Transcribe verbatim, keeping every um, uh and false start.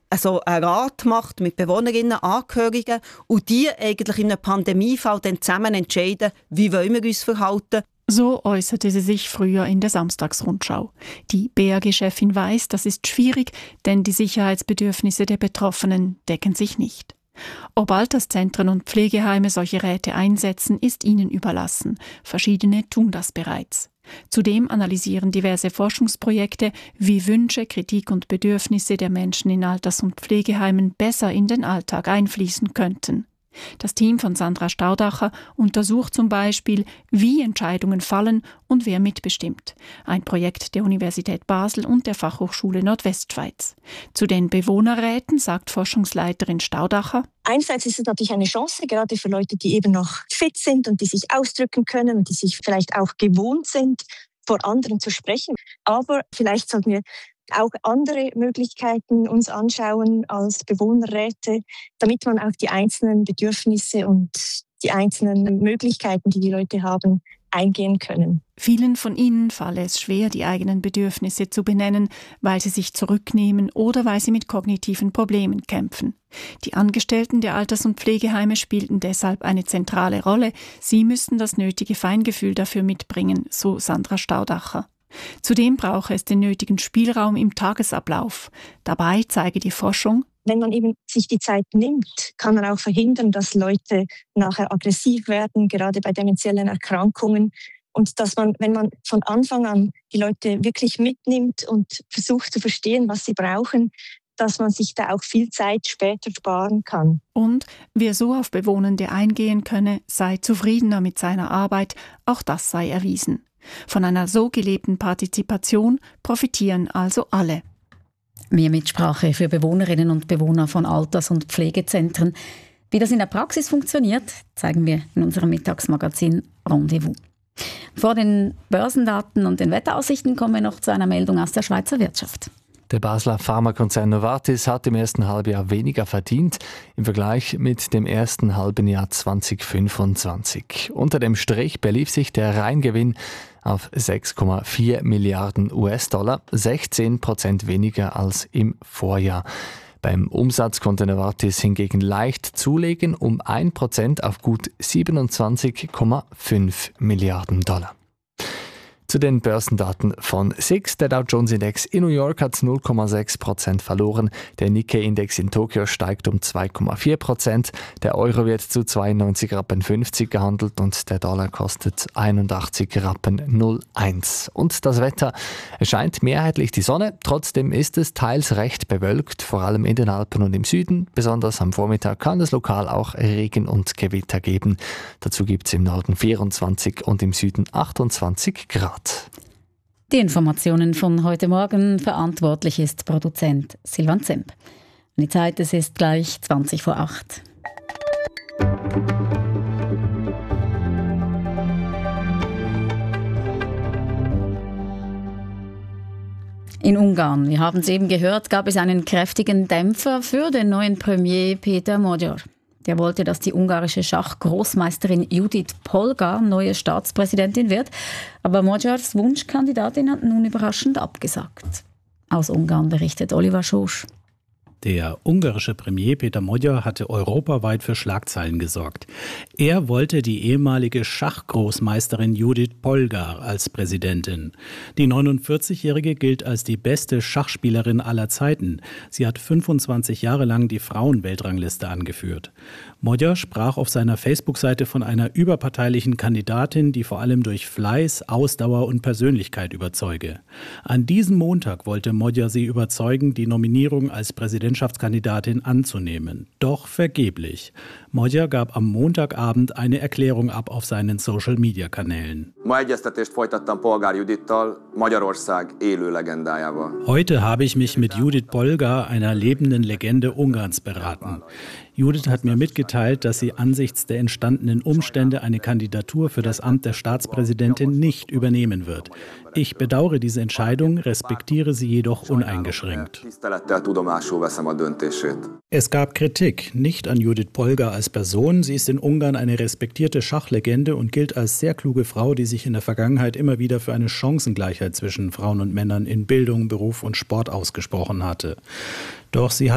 also einen Rat macht mit Bewohnerinnen, Angehörigen und die eigentlich in einem Pandemiefall dann zusammen entscheiden, wie wollen wir uns verhalten. So äußerte sie sich früher in der Samstagsrundschau. Die B A G-Chefin weiss, das ist schwierig, denn die Sicherheitsbedürfnisse der Betroffenen decken sich nicht. Ob Alterszentren und Pflegeheime solche Räte einsetzen, ist ihnen überlassen. Verschiedene tun das bereits. Zudem analysieren diverse Forschungsprojekte, wie Wünsche, Kritik und Bedürfnisse der Menschen in Alters- und Pflegeheimen besser in den Alltag einfließen könnten. Das Team von Sandra Staudacher untersucht zum Beispiel, wie Entscheidungen fallen und wer mitbestimmt. Ein Projekt der Universität Basel und der Fachhochschule Nordwestschweiz. Zu den Bewohnerräten sagt Forschungsleiterin Staudacher: Einerseits ist es natürlich eine Chance, gerade für Leute, die eben noch fit sind und die sich ausdrücken können und die sich vielleicht auch gewohnt sind, vor anderen zu sprechen. Aber vielleicht sollten wir auch andere Möglichkeiten uns anschauen als Bewohnerräte, damit man auch die einzelnen Bedürfnisse und die einzelnen Möglichkeiten, die die Leute haben, eingehen können. Vielen von ihnen falle es schwer, die eigenen Bedürfnisse zu benennen, weil sie sich zurücknehmen oder weil sie mit kognitiven Problemen kämpfen. Die Angestellten der Alters- und Pflegeheime spielten deshalb eine zentrale Rolle. Sie müssten das nötige Feingefühl dafür mitbringen, so Sandra Staudacher. Zudem brauche es den nötigen Spielraum im Tagesablauf. Dabei zeige die Forschung: Wenn man eben sich die Zeit nimmt, kann man auch verhindern, dass Leute nachher aggressiv werden, gerade bei demenziellen Erkrankungen. Und dass man, wenn man von Anfang an die Leute wirklich mitnimmt und versucht zu verstehen, was sie brauchen, dass man sich da auch viel Zeit später sparen kann. Und wer so auf Bewohnende eingehen könne, sei zufriedener mit seiner Arbeit. Auch das sei erwiesen. Von einer so gelebten Partizipation profitieren also alle. Mehr Mitsprache für Bewohnerinnen und Bewohner von Alters- und Pflegezentren. Wie das in der Praxis funktioniert, zeigen wir in unserem Mittagsmagazin Rendezvous. Vor den Börsendaten und den Wetteraussichten kommen wir noch zu einer Meldung aus der Schweizer Wirtschaft. Der Basler Pharmakonzern Novartis hat im ersten Halbjahr weniger verdient im Vergleich mit dem ersten halben Jahr zwanzig fünfundzwanzig. Unter dem Strich belief sich der Reingewinn auf sechs Komma vier Milliarden U S-Dollar, sechzehn Prozent weniger als im Vorjahr. Beim Umsatz konnte Novartis hingegen leicht zulegen, um ein Prozent auf gut siebenundzwanzig Komma fünf Milliarden Dollar. Zu den Börsendaten von S I X. Der Dow Jones Index in New York hat null Komma sechs Prozent verloren. Der Nikkei-Index in Tokio steigt um zwei Komma vier Prozent. Der Euro wird zu zweiundneunzig Rappen fünfzig gehandelt und der Dollar kostet einundachtzig Rappen null eins. Und das Wetter: Es scheint mehrheitlich die Sonne. Trotzdem ist es teils recht bewölkt, vor allem in den Alpen und im Süden. Besonders am Vormittag kann es lokal auch Regen und Gewitter geben. Dazu gibt es im Norden vierundzwanzig und im Süden achtundzwanzig Grad. Die Informationen von heute Morgen. Verantwortlich ist Produzent Silvan Zemp. Die Zeit, es ist gleich zwanzig vor acht. In Ungarn, wir haben es eben gehört, gab es einen kräftigen Dämpfer für den neuen Premier Péter Magyar. Der wollte, dass die ungarische Schachgroßmeisterin Judith Polgar neue Staatspräsidentin wird. Aber Magyars Wunschkandidatin hat nun überraschend abgesagt. Aus Ungarn berichtet Oliver Schosch. Der ungarische Premier Péter Magyar hatte europaweit für Schlagzeilen gesorgt. Er wollte die ehemalige Schachgroßmeisterin Judith Polgar als Präsidentin. Die neunundvierzigjährige gilt als die beste Schachspielerin aller Zeiten. Sie hat fünfundzwanzig Jahre lang die Frauenweltrangliste angeführt. Magyar sprach auf seiner Facebook-Seite von einer überparteilichen Kandidatin, die vor allem durch Fleiß, Ausdauer und Persönlichkeit überzeuge. An diesem Montag wollte Magyar sie überzeugen, die Nominierung als Präsidentschaftskandidatin anzunehmen. Doch vergeblich. Magyar gab am Montagabend eine Erklärung ab auf seinen Social-Media-Kanälen. Heute habe ich mich mit Judith Polgar, einer lebenden Legende Ungarns, beraten. Judith hat mir mitgeteilt, dass sie angesichts der entstandenen Umstände eine Kandidatur für das Amt der Staatspräsidentin nicht übernehmen wird. Ich bedauere diese Entscheidung, respektiere sie jedoch uneingeschränkt. Es gab Kritik, nicht an Judith Polgar als Person. Sie ist in Ungarn eine respektierte Schachlegende und gilt als sehr kluge Frau, die sich in der Vergangenheit immer wieder für eine Chancengleichheit zwischen Frauen und Männern in Bildung, Beruf und Sport ausgesprochen hatte. Doch sie hat